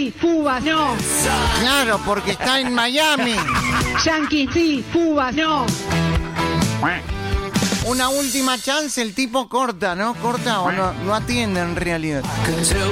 sí, Cuba, no. Claro, porque está en Miami. Yankee, sí, Cuba, no. Una última chance, el tipo corta, ¿no? Corta o no atiende en realidad.